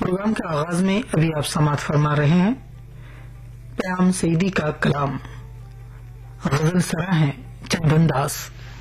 Programme के आगाज में अभी आप समाअत फरमा रहे हैं प्याम सईदी का कलाम। गजल सरा है चंदन दास।